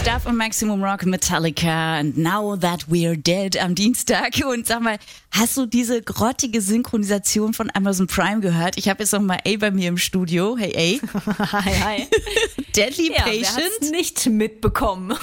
Stuff und Maximum Rock, Metallica and Now That We're Dead am Dienstag. Und sag mal, hast du diese grottige Synchronisation von Amazon Prime gehört? Ich habe jetzt noch mal A bei mir im Studio. Hey A. Hi. Deadly Ja, Patient. wer hat's nicht mitbekommen?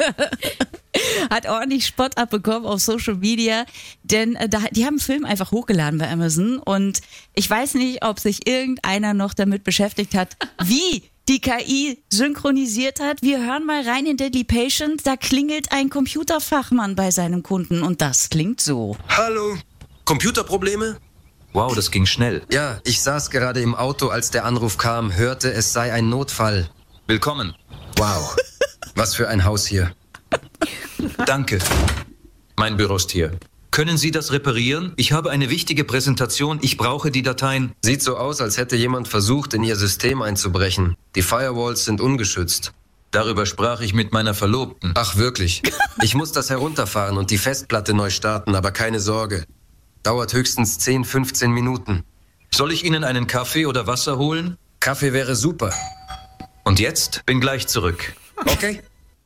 Hat ordentlich Spott abbekommen auf Social Media, denn die haben einen Film einfach hochgeladen bei Amazon und ich weiß nicht, ob sich irgendeiner noch damit beschäftigt hat, wie die KI synchronisiert hat. Wir hören mal rein in Deadly Patient, da klingelt ein Computerfachmann bei seinem Kunden und das klingt so. Hallo, Computerprobleme? Wow, das ging schnell. Ja, ich saß gerade im Auto, als der Anruf kam, hörte, es sei ein Notfall. Willkommen. Wow, was für ein Haus hier. Danke. Mein Büro ist hier. Können Sie das reparieren? Ich habe eine wichtige Präsentation. Ich brauche die Dateien. Sieht so aus, als hätte jemand versucht, in Ihr System einzubrechen. Die Firewalls sind ungeschützt. Darüber sprach ich mit meiner Verlobten. Ach, wirklich? Ich muss das herunterfahren und die Festplatte neu starten, aber keine Sorge. Dauert höchstens 10, 15 Minuten. Soll ich Ihnen einen Kaffee oder Wasser holen? Kaffee wäre super. Und jetzt? Bin gleich zurück. Okay.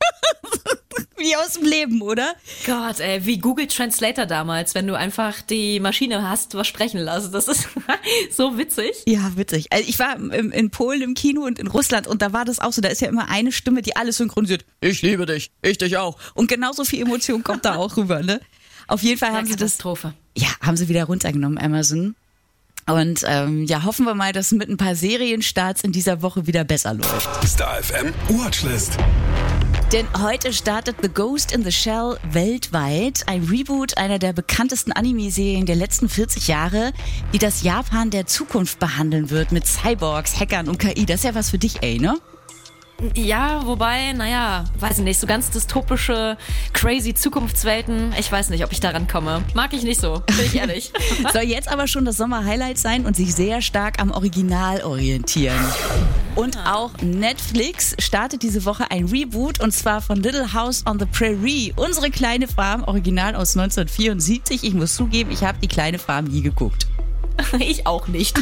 Wie aus dem Leben, oder? Gott, ey, wie Google Translator damals, wenn du einfach die Maschine hast, was sprechen lassen. Das ist so witzig. Ja, witzig. Also ich war in Polen im Kino und in Russland und da war das auch so, da ist ja immer eine Stimme, die alles synchronisiert. Ich liebe dich, ich dich auch. Und genauso viel Emotion kommt da auch rüber, ne? Auf jeden Fall haben sie das, Katastrophe. ja, haben sie wieder runtergenommen, Amazon. Und ja, hoffen wir mal, dass mit ein paar Serienstarts in dieser Woche wieder besser läuft. Star FM Watchlist. Denn heute startet The Ghost in the Shell weltweit, ein Reboot einer der bekanntesten Anime-Serien der letzten 40 Jahre, die das Japan der Zukunft behandeln wird mit Cyborgs, Hackern und KI. Das ist ja was für dich, ey, ne? Ja, wobei, naja, weiß ich nicht, so ganz dystopische, crazy Zukunftswelten, ich weiß nicht, ob ich daran komme. Mag ich nicht so, bin ich ehrlich. Soll jetzt aber schon das Sommer-Highlight sein und sich sehr stark am Original orientieren. Und auch Netflix startet diese Woche ein Reboot und zwar von Little House on the Prairie. Unsere kleine Farm, original aus 1974. Ich muss zugeben, ich habe die kleine Farm nie geguckt. Ich auch nicht.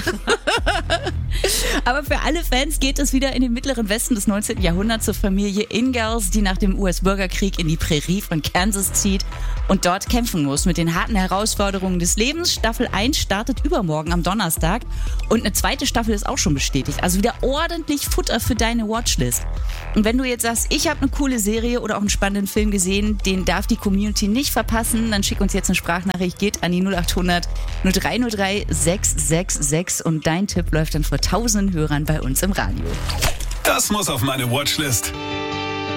Aber für alle Fans geht es wieder in den mittleren Westen des 19. Jahrhunderts zur Familie Ingalls, die nach dem US-Bürgerkrieg in die Prärie von Kansas zieht und dort kämpfen muss mit den harten Herausforderungen des Lebens. Staffel 1 startet übermorgen am Donnerstag und eine zweite Staffel ist auch schon bestätigt. Also wieder ordentlich Futter für deine Watchlist. Und wenn du jetzt sagst, ich habe eine coole Serie oder auch einen spannenden Film gesehen, den darf die Community nicht verpassen, dann schick uns jetzt eine Sprachnachricht, geht an die 0800 0303 666 und dein Tipp läuft dann vor tausenden Hörern bei uns im Radio. Das muss auf meine Watchlist.